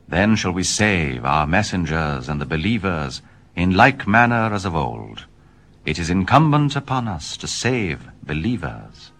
Then shall we save our messengers and the believers in like manner as of old. It is incumbent upon us to save believers.